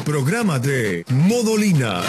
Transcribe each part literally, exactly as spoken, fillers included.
programa de Modolina.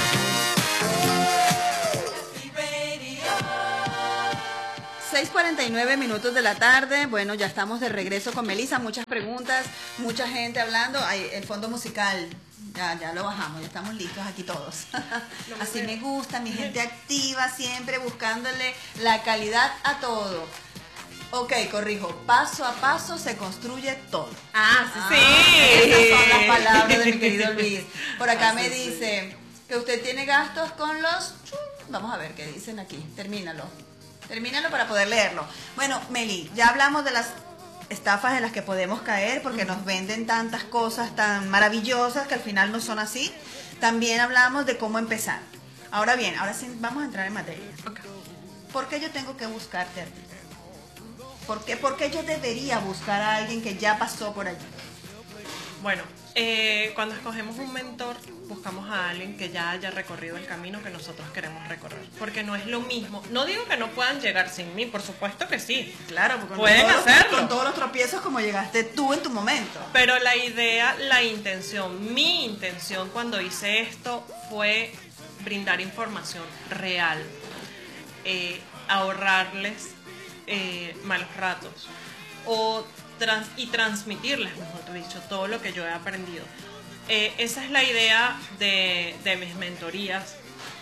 seis cuarenta y nueve minutos de la tarde. Bueno, ya estamos de regreso con Melissa. Muchas preguntas, mucha gente hablando. Ay, el fondo musical, ya, ya lo bajamos, ya estamos listos aquí todos. Así me gusta, mi gente activa, siempre buscándole la calidad a todo. Ok, corrijo, paso a paso se construye todo. Ah, sí, Ah, sí. Esas son las palabras de mi querido Luis. Por acá Ah, me sí, sí. dice que usted tiene gastos con los... Vamos a ver qué dicen aquí, termínalo. Termínalo para poder leerlo. Bueno, Meli, ya hablamos de las estafas en las que podemos caer porque nos venden tantas cosas tan maravillosas que al final no son así. También hablamos de cómo empezar. Ahora bien, ahora sí vamos a entrar en materia. Okay. ¿Por qué yo tengo que buscarte a ti? ¿Por qué, ¿Por qué yo debería buscar a alguien que ya pasó por allí? Bueno, eh, cuando escogemos un mentor, buscamos a alguien que ya haya recorrido el camino que nosotros queremos recorrer. Porque no es lo mismo. No digo que no puedan llegar sin mí, por supuesto que sí. Claro, porque pueden con todos, hacerlo. Con todos los tropiezos como llegaste tú en tu momento. Pero la idea, la intención, mi intención cuando hice esto fue brindar información real, eh, ahorrarles eh, malos ratos o trans y transmitirles, mejor dicho, todo lo que yo he aprendido. Eh, esa es la idea de, de mis mentorías.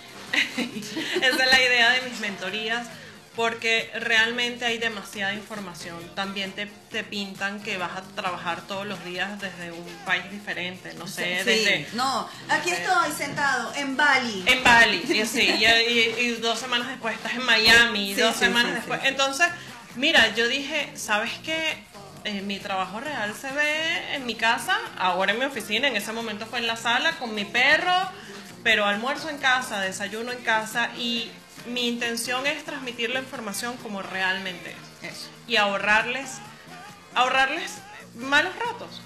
Esa es la idea de mis mentorías, porque realmente hay demasiada información. También te, te pintan que vas a trabajar todos los días desde un país diferente, no sé, Sí, desde... no, aquí estoy sentado en Bali. En Bali, y, sí, y, y, y dos semanas después estás en Miami, y Sí, dos sí, semanas sí, después. sí. Entonces, mira, yo dije, ¿sabes qué? Eh, mi trabajo real se ve en mi casa, ahora en mi oficina, en ese momento fue en la sala con mi perro, pero almuerzo en casa, desayuno en casa, y mi intención es transmitir la información como realmente es. Eso. Y ahorrarles, ahorrarles malos ratos.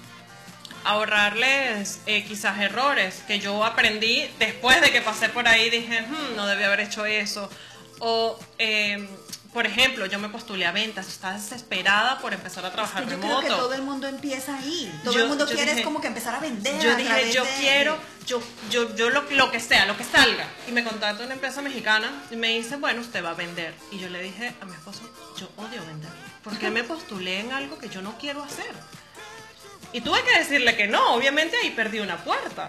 Ahorrarles eh, quizás errores que yo aprendí después de que pasé por ahí. Dije, hmm, no debí haber hecho eso. O, eh, por ejemplo, yo me postulé a ventas, estaba desesperada por empezar a trabajar Es que yo remoto. creo que todo el mundo empieza ahí. Todo Yo- el mundo yo quiere dije- es como que empezar a vender. Yo a dije, través yo de- quiero, yo, yo, yo lo, lo que sea, lo que salga. Y me contacta una empresa mexicana y me dice, bueno, usted va a vender. Y yo le dije a mi esposo, yo odio vender. ¿Por qué me postulé en algo que yo no quiero hacer? Y tuve que decirle que no, obviamente ahí perdí una puerta.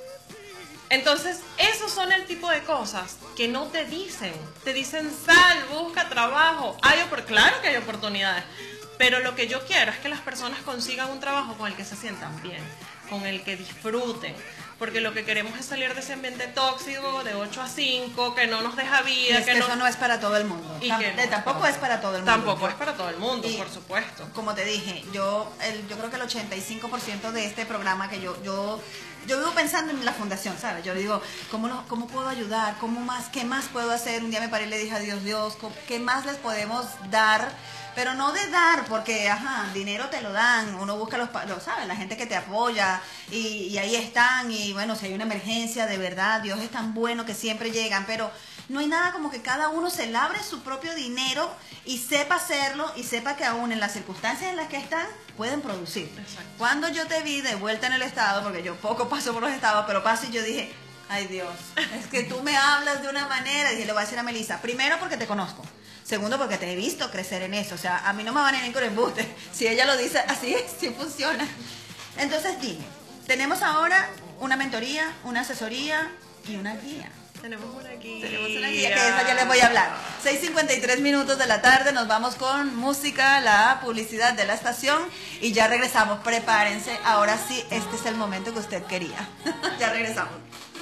Entonces, esos son el tipo de cosas que no te dicen. Te dicen, sal, busca trabajo. Hay, opor- claro que hay oportunidades. Pero lo que yo quiero es que las personas consigan un trabajo con el que se sientan bien, con el que disfruten. Porque lo que queremos es salir de ese ambiente tóxico de ocho a cinco, que no nos deja Y vida. es que que no... eso no es para todo el mundo. Y Tam- que no eh, tampoco es para todo el mundo. Tampoco es para todo el mundo, Y- por supuesto. Como te dije, yo el, yo creo que el ochenta y cinco por ciento de este programa que yo yo yo vivo pensando en la fundación, ¿sabes? Yo digo, ¿cómo, lo- cómo puedo ayudar? ¿Cómo más? ¿Qué más puedo hacer? Un día me paré y le dije a Dios, Dios, ¿cómo- ¿qué más les podemos dar? Pero no de dar, porque, ajá, dinero te lo dan, uno busca los, pa- los ¿sabes? La gente que te apoya y, y ahí están, y bueno, si hay una emergencia, de verdad, Dios es tan bueno que siempre llegan, pero no hay nada como que cada uno se labre su propio dinero y sepa hacerlo y sepa que aún en las circunstancias en las que están, pueden producir. Exacto. Cuando yo te vi de vuelta en el estado, porque yo poco paso por los estados, pero paso y yo dije, ay Dios, es que tú me hablas de una manera, y dije, le voy a decir a Melissa, primero porque te conozco, segundo porque te he visto crecer en eso, o sea, a mí no me van a venir con embuste, si ella lo dice, así es, sí funciona. Entonces dime, tenemos ahora una mentoría, una asesoría y una guía. Tenemos una guía. Tenemos una guía que de esa ya les voy a hablar. seis cincuenta y tres minutos de la tarde, nos vamos con música, la publicidad de la estación y ya regresamos. Prepárense, ahora sí, este es el momento que usted quería. Ya regresamos.